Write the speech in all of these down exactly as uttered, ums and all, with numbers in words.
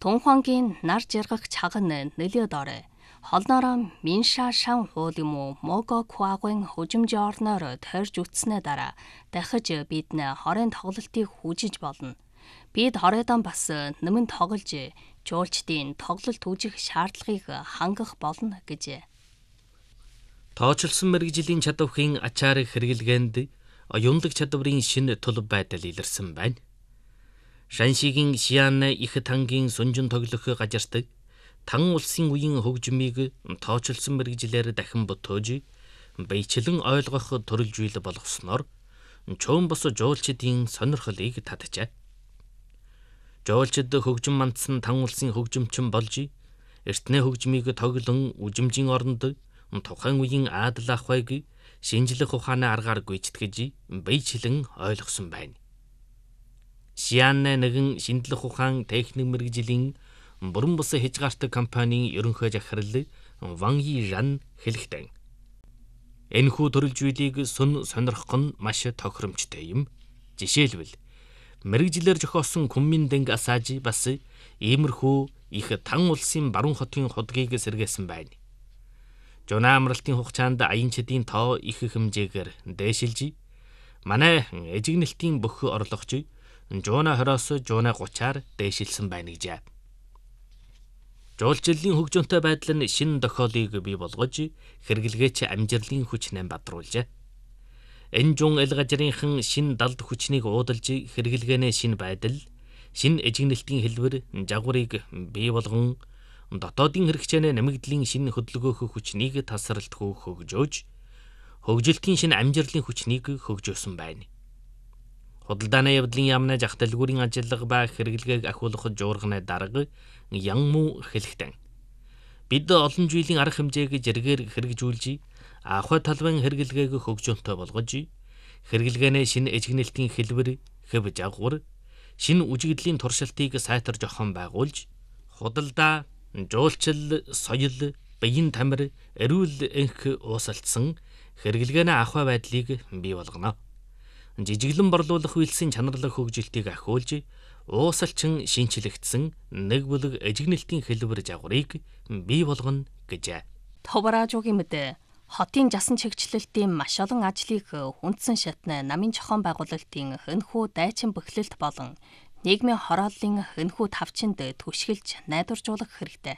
Тунхангийн нар жаргах чаган нөлөөд орой. Холноороо Минша шан уул юм уу Мого Куагийн хужимжийн орноор тойрж үтснээ дараа дахиж бид нэ хорын тоглолтыг хүжиж болно. Бид хоройдон бас нэмэн тоглож жуулчдын тоглолт үүжих шаардлагыг хангах болно гэж. Тооцолсон мэрэгжлийн чадварын ачаарыг хэрэглгээнд оюунлаг чадварын шинэ төлөв байдал илэрсэн байна. Шаншигийн Шиан их тангийн сунжин тоглох газарт тан улсын үеийн хөгжмийг тооцолсон мэрэгжлээр дахин ботоож баячлан ойлгох төрөлжүүл болгосноор чөөн бос жуулчдын сонирхлыг татжээ. Жуулчид хөгжим мандсан тан улсын хөгжимчин болж эртнээ хөгжмийг тоглон үжимжийн оронд тухайн үеийн адал ахуйг шинжлэх ухааны аргаар гүйцэтгэж баячлан ойлгосон байна. Шиан нэгэн шинжлэх ухаан техник мэрэгжлийн бүрэн бус хязгаартай компанийн ерөнхий захирал Ван Йижан хэлэхдээ энэхүү төрөлжүүлийг сүн сонирхох нь маш тохиромжтой юм. Жишээлбэл мэрэгжлэр зохиосон Кунминдэнг Асаажи бас иймэрхүү их тан улсын баруун хотын худгийг сэргээсэн байна. Жуна амралтын хугацаанд аянчдын тоо их хэмжээгээр дээшилж манай эжигнэлтийн бүх орлогч Жуна хороос Жуна гутраар дээшилсэн байна гэжээ. Жуулчлалын хөгжөөнтэй байдал нь шинэ тохиолыг бий болгож хэрэглгээч амжилтын хүчнээ бадруулжээ. Энэ жун эл газрынхан шинэ далд хүчнийг уудалж хэрэглгээнэ шинэ байдал, шинэ эжигнэлтийн хэлбэр жагварыг бий болгон дотоодын хэрэгцээний нэмэгдлийн шинэ хөдөлгөөх хүчнийг тасралтгүй хөгжөөж хөгжилтийн шинэ амжилтын хүчнийг хөгжөөсөн байна. Худалдааны явдлын яамны зах дэлгүүрийн ажиллага ба хэрэглгээг ахиулах жуурганы дарга Янму хэлэхдээ бид олон жилийн арга хэмжээг зэрэгээр хэрэгжүүлж ахуй талбайн хэрэглгээг хөгжөөнтэй болгож хэрэглгээнэ шинэ эжигнэлтийн хэлбэр, хэв жагвар, шинэ үжигдлийн туршилтыг сайтар жохон байгуулж худалдаа, жуулчил, соёл, биеийн тамир, эрүүл энх уусалдсан хэрэглгээнэ ахуй байдлыг бий болгоно. Жижиглэн борлуулах үйлсийн чанарлаг хөгжилтийг ахиулж уусалчин шинчлэгдсэн нэг бүлэг эжигнэлтийн хэлбэр жагварыг бий болгоно гэжээ. Товраажуугийн мэдээ хотын жасан чигчлэлтийн маш олон ажлыг хүндсэн шатны намын зохион байгуулалтын хөнхүү дайчин бөхлөлт болон нийгмийн хорооллын хөнхүү тавчинд түшгэлж найдваржуулах хэрэгтэй.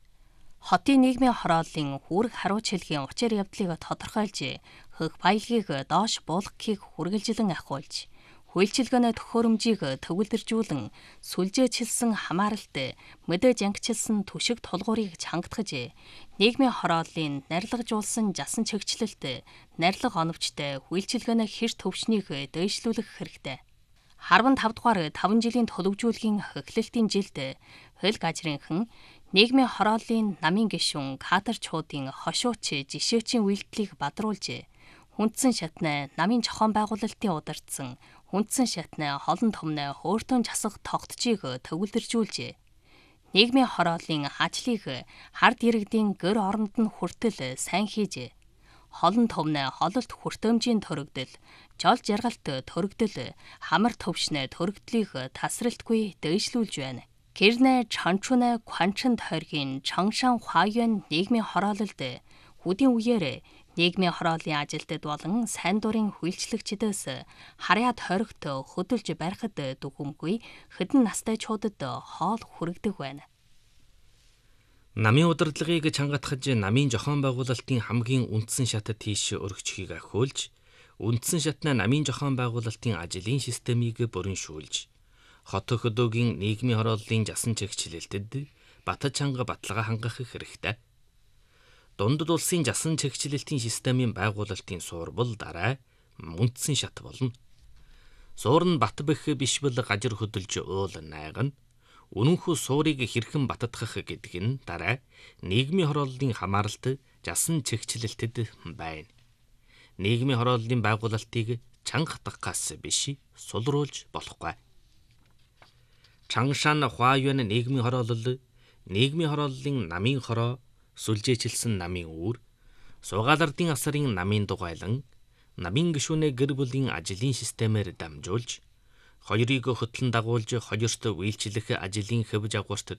Хотын нийгмийн хорооллын үүрэг хариуч хэлгийн учир явдлыг тодорхойлж хөх баялагийг доош буулгахыг хүргэлжлэн ахиулж хуульчилгээний төхөөрөмжийг төвлөржүүлэн сүлжээчилсэн хамааралт мэдээж ангичилсан түшиг тулгуурыг чангатгаж нийгмийн хорооллын нарилгажуулсан жасан чигчлэлт нарилга оновчтой хуульчилгээний хэр төвшнийг дээшлүүлэх хэрэгтэй. Харван тав дугаар таван жилийн төлөвжүүлгийн хөглөлтийн жилд хөл газрынхан нийгмийн хорооллын намын гишүүн кадрчуудын хошууч жишээчийн үйлдэлийг бадруулж хүндсэн шатны намын зохион байгуулалтын удирдсан хүндсэн шатны холон томны хөөртөн засах тогтчийг төвлөржүүлж нийгмийн хорооллын ажлыг хард иргэдийн гэр оронд нь хүртэл сайн хийж холон томны хололт хүртэмжийн төрөгдөл, жол жаргалт төрөгдөл, хамар төвшнэ төрөгдлийг тасралтгүй дээшлүүлж байна. Гэрнэ чанчунэ кванчин тойргийн Чангшан Хуайюан нийгмийн хороололд хүдийн үеэр нийгмийн хорооллын ажилтнууд болон сайн дурын хуульчлагчдаас харьяа тойрогт хөдөлж барихад дүгүмгүй хэдэн настайчуудад хоол хүргэдэг байна. Намын удирдлагыг чангатгаж намын зохион байгуулалтын хамгийн үндсэн шатад тийш өргөжхийг ахиулж, үндсэн шатны намын зохион байгуулалтын ажлын системийг бүрэншүүлж, хот хөдөөгийн нийгмийн хорооллын жасан чигчлэлтэд бат чанга баталгаа хангах хэрэгтэй. Дундад улсын жасан чигчлэлтийн системийн байгуулалтын суурбал дараа үндсэн шат болно. Суур нь бат бэх биш бол гажир хөдөлж уул найгана. Үнэнхүү суурийг хэрхэн баттгах гэдэг нь дараа нийгмийн хорооллын хамааралт жасан чигчлэлтэд байна. Нийгмийн хорооллын байгуулалтыг чангатгахаас биш сулруулж болохгүй. Чангшан Хуайюан нийгмийн хороолол, нийгмийн хорооллын намын хороо, сүлжээчилсэн намын үүр, сугаалардын асарын намын дугайлан, намын гишүүнээ гэр бүлийн ажлын системээр дамжуулж, хоёрыг хөтлөн дагуулж хоёрт үйлчлэх ажлын хэв жагварт